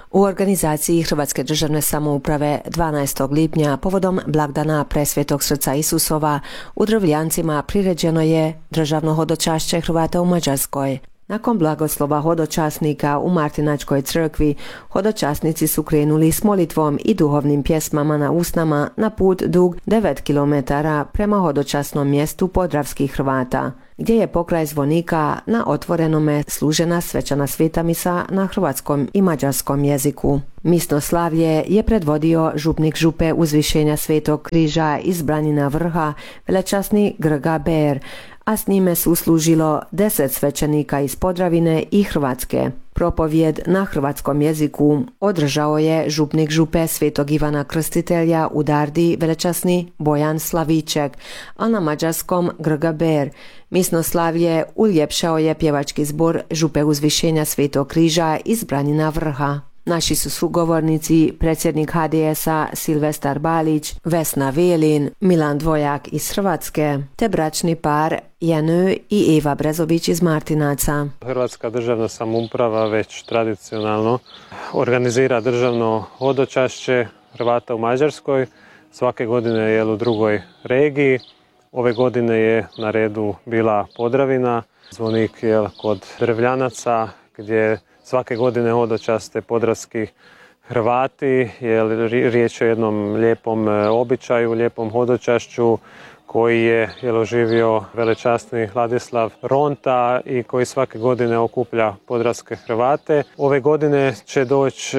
U organizaciji Hrvatske državne samouprave 12. lipnja povodom blagdana Presvetog srca Isusova u Drvljancima priređeno je državno hodočašće Hrvata u Mađarskoj. Nakon blagoslova hodočasnika u Martinačkoj crkvi, hodočasnici su krenuli s molitvom i duhovnim pjesmama na usnama na put dug 9 km prema hodočasnom mjestu podravskih Hrvata, gdje je pokraj zvonika na otvorenome služena svečana sveta misa na hrvatskom i mađarskom jeziku. Misno slavlje je predvodio župnik župe Uzvišenja Svetog križa iz Branjina Vrha, velečasni Grga Ber, a s njime su služilo 10 svećenika iz Podravine i Hrvatske. Propovjed na hrvatskom jeziku održao je župnik župe Svetog Ivana Krstitelja u Dardi, velečasni Bojan Slaviček, a na mađarskom Grga Ber. Misno slavlje uljepšao je pjevački zbor župe Uzvišenja Svetog križa iz Branjina Vrha. Naši su sugovornici predsjednik HDS-a Silvestar Balić, Vesna Velin, Milan Dvojak iz Hrvatske, te bračni par Janö i Eva Brezović iz Martinaca. Hrvatska državna samouprava već tradicionalno organizira državno hodočašće Hrvata u Mađarskoj. Svake godine je u drugoj regiji. Ove godine je na redu bila Podravina. Zvonik je kod Drvljanaca gdje svake godine hodočaste podravski Hrvati, jer riječ je o jednom lijepom običaju, lijepom hodočašću koji je oživio velečasni Ladislav Ronta i koji svake godine okuplja podravske Hrvate. Ove godine će doći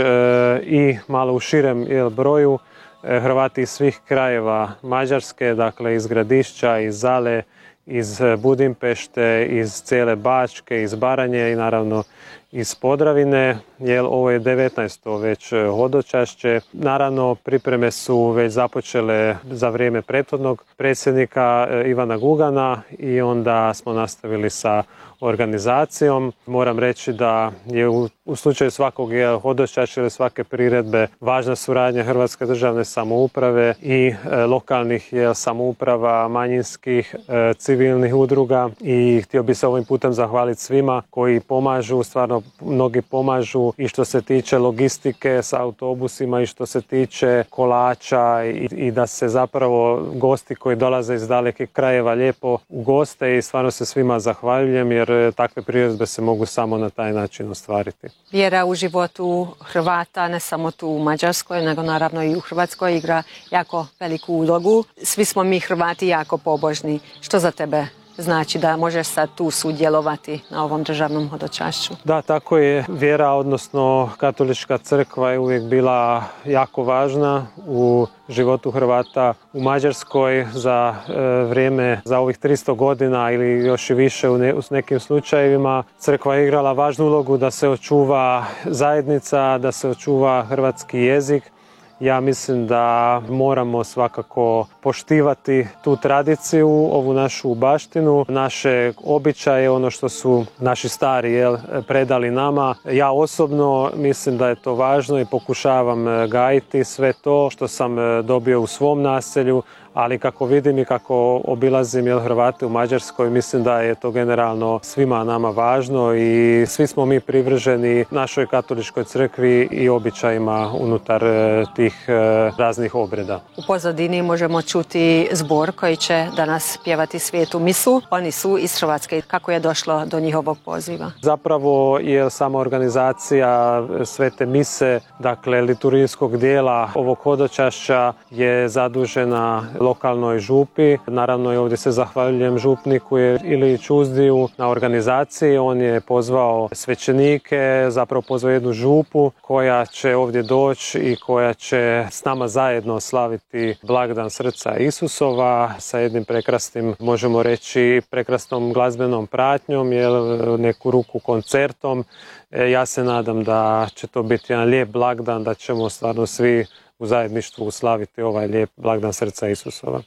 i malo u širem broju Hrvati iz svih krajeva Mađarske, dakle iz Gradišća, iz Zale, iz Budimpešte, iz cijele Bačke, iz Baranje i naravno iz Podravine, jer ovo je 19. već hodočašće. Naravno, pripreme su već započele za vrijeme prethodnog predsjednika Ivana Gugana i onda smo nastavili sa organizacijom. Moram reći da je u slučaju svakog hodočašća ili svake priredbe važna suradnja Hrvatske državne samouprave i lokalnih samouprava, manjinskih, civilnih udruga i htio bih se ovim putem zahvaliti svima koji pomažu, stvarno mnogi pomažu i što se tiče logistike sa autobusima i što se tiče kolača i da se zapravo gosti koji dolaze iz dalekih krajeva lijepo ugoste i stvarno se svima zahvaljujem jer takve priredbe se mogu samo na taj način ostvariti. Vjera u životu Hrvata, ne samo tu u Mađarskoj, nego naravno i u Hrvatskoj igra jako veliku ulogu. Svi smo mi Hrvati jako pobožni. Što za tebe znači da možeš sad tu sudjelovati na ovom državnom hodočašću? Da, tako je. Vjera, odnosno katolička crkva je uvijek bila jako važna u životu Hrvata u Mađarskoj za vrijeme, za ovih 300 godina ili još i više u nekim slučajevima. Crkva je igrala važnu ulogu da se očuva zajednica, da se očuva hrvatski jezik. Ja mislim da moramo svakako poštivati tu tradiciju, ovu našu baštinu, naše običaje, ono što su naši stari predali nama. Ja osobno mislim da je to važno i pokušavam gajiti sve to što sam dobio u svom naselju, ali kako vidim i kako obilazim Hrvate u Mađarskoj, mislim da je to generalno svima nama važno i svi smo mi privrženi našoj katoličkoj crkvi i običajima unutar tih raznih obreda. U pozadini možemo čuti zbor koji će danas pjevati svetu misu. Oni su iz Hrvatske. Kako je došlo do njihovog poziva? Zapravo je sama organizacija svete mise, dakle liturgijskog dijela ovog hodočašća je zadužena lokalnoj župi. Naravno i ovdje se zahvaljujem župniku Ilić Uzdiju na organizaciji. On je pozvao svećenike, zapravo pozvao jednu župu koja će ovdje doći i koja će s nama zajedno slaviti blagdan srca Isusova sa jednim prekrasnim, možemo reći, prekrasnom glazbenom pratnjom, neku ruku koncertom. Ja se nadam da će to biti jedan lijep blagdan, da ćemo stvarno svi u zajedništvu slaviti ovaj lijep blagdan srca Isusova.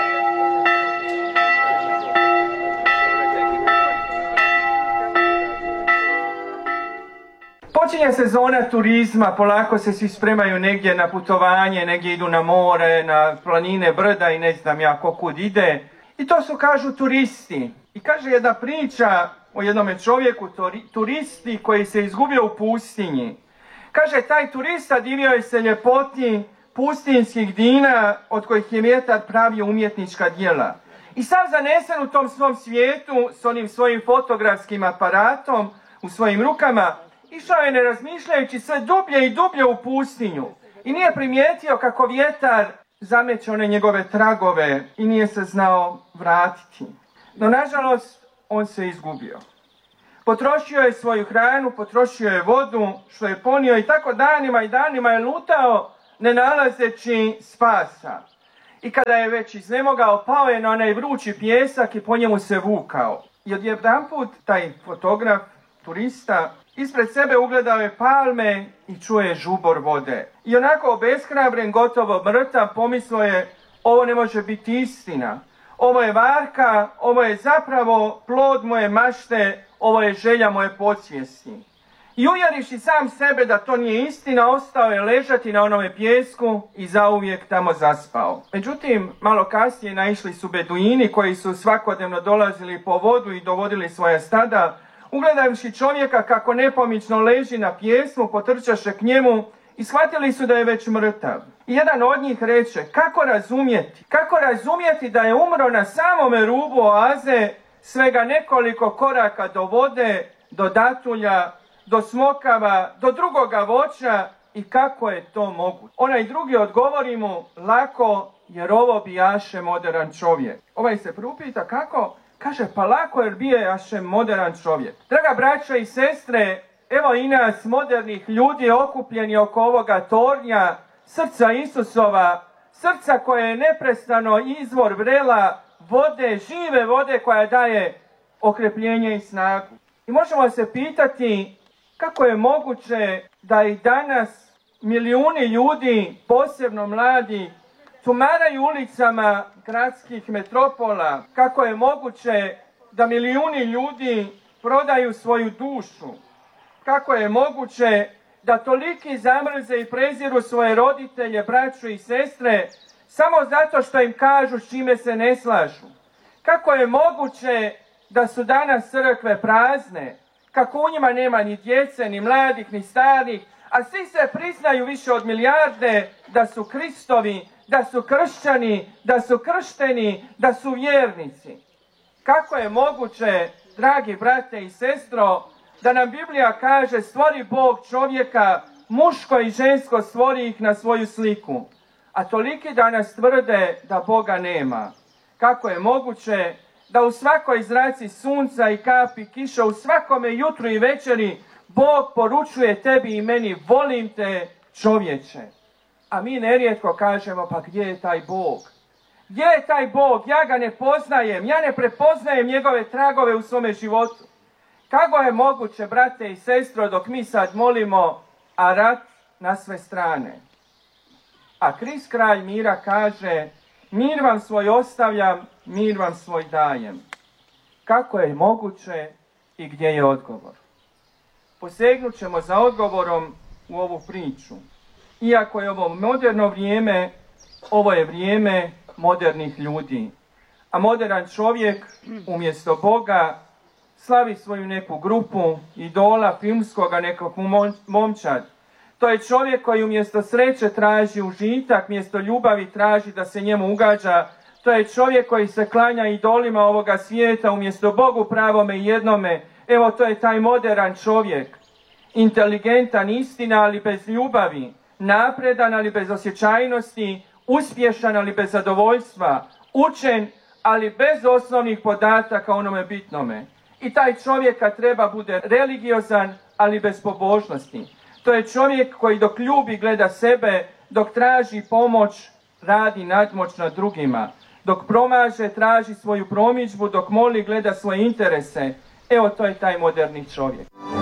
Počinje sezona turizma, polako se svi spremaju negdje na putovanje, negdje idu na more, na planine, brda i ne znam ja ko kud ide. I to su, kažu, turisti. I kaže jedna priča o jednom čovjeku, turisti koji se izgubio u pustinji. Kaže, taj turista divio je se ljepoti pustinskih dina od kojih je vjetar pravio umjetnička djela. I sam zanesen u tom svom svijetu s onim svojim fotografskim aparatom u svojim rukama, išao je ne razmišljajući sve dublje i dublje u pustinju. I nije primijetio kako vjetar zameće one njegove tragove i nije se znao vratiti. No, nažalost, on se izgubio. Potrošio je svoju hranu, potrošio je vodu, što je ponio i tako danima i danima je lutao ne nalazeći spasa. I kada je već iznemogao, pao je na onaj vrući pijesak i po njemu se vukao. I odjedanput taj fotograf, turista, ispred sebe ugledao je palme i čuje žubor vode. I onako obeshrabren, gotovo mrtav, pomislio je, ovo ne može biti istina. Ovo je varka, ovo je zapravo plod moje mašte, ovo je želja moje podsvijesti. I uvjeriši sam sebe da to nije istina, ostao je ležati na onome pijesku i zauvijek tamo zaspao. Međutim, malo kasnije naišli su beduini koji su svakodnevno dolazili po vodu i dovodili svoja stada. Ugledavši čovjeka kako nepomično leži na pjesmu, potrčaše k njemu i shvatili su da je već mrtav. I jedan od njih reče, kako razumjeti da je umro na samome rubu oaze, svega nekoliko koraka do vode, do datulja, do smokava, do drugoga voća i kako je to moguće? Onaj drugi odgovori mu, lako, jer ovo bijaše moderan čovjek. Ovaj se priupita kako? Kaže, pa lako jer bijaše moderan čovjek. Draga braćo i sestre, evo i nas modernih ljudi okupljeni oko ovoga tornja, srca Isusova, srca koje je neprestano izvor vrela vode, žive vode koja daje okrepljenje i snagu. I možemo se pitati kako je moguće da i danas milijuni ljudi, posebno mladi, tumaraju ulicama gradskih metropola. Kako je moguće da milijuni ljudi prodaju svoju dušu. Kako je moguće da toliki zamrze i preziru svoje roditelje, braću i sestre, samo zato što im kažu s čime se ne slažu. Kako je moguće da su danas crkve prazne, kako u njima nema ni djece, ni mladih, ni starih, a svi se priznaju više od milijarde da su Kristovi, da su kršćani, da su kršteni, da su vjernici. Kako je moguće, dragi brate i sestro, da nam Biblija kaže stvori Bog čovjeka, muško i žensko stvori ih na svoju sliku. A toliki danas tvrde da Boga nema. Kako je moguće da u svakoj zraci sunca i kapi kiša, u svakome jutru i večeri, Bog poručuje tebi i meni, volim te čovječe. A mi nerijetko kažemo, pa gdje je taj Bog? Gdje je taj Bog? Ja ga ne poznajem, ja ne prepoznajem njegove tragove u svome životu. Kako je moguće, brate i sestro, dok mi sad molimo, a rat na sve strane? A Krist kralj mira kaže, mir vam svoj ostavljam, mir vam svoj dajem. Kako je moguće i gdje je odgovor? Posegnut ćemo za odgovorom u ovu priču. Iako je ovo moderno vrijeme, ovo je vrijeme modernih ljudi. A modern čovjek umjesto Boga slavi svoju neku grupu, idola, filmskoga nekog momčad. To je čovjek koji umjesto sreće traži užitak, mjesto ljubavi traži da se njemu ugađa. To je čovjek koji se klanja idolima ovoga svijeta umjesto Bogu pravome i jednome. Evo, to je taj modern čovjek. Inteligentan, istina, ali bez ljubavi. Napredan, ali bez osjećajnosti. Uspješan, ali bez zadovoljstva. Učen, ali bez osnovnih podataka onome bitnome. I taj čovjek kad treba bude religiozan, ali bez pobožnosti. To je čovjek koji dok ljubi gleda sebe, dok traži pomoć, radi nadmoć nad drugima. Dok promaže, traži svoju promidžbu, dok moli, gleda svoje interese. Evo, to je taj moderni čovjek.